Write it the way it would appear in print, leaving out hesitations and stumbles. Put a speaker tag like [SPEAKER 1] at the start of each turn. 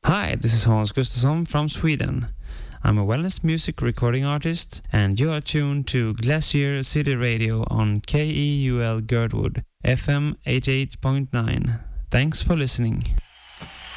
[SPEAKER 1] Hi, this is Hans Gustafsson from Sweden. I'm a wellness music recording artist, and you are tuned to Glacier City Radio on KEUL Girdwood, FM 88.9. Thanks for listening.